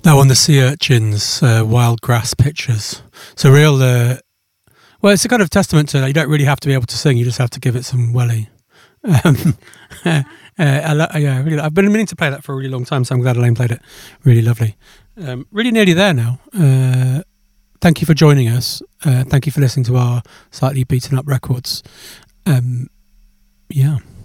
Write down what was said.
That one, the sea urchins, wild grass pictures. It's a real, well, it's a kind of testament to that. You don't really have to be able to sing, you just have to give it some welly. Really, I've been meaning to play that for a really long time, so I'm glad Elaine played it. Really lovely. Really nearly there now. Thank you for joining us. Thank you for listening to our slightly beaten up records. Yeah.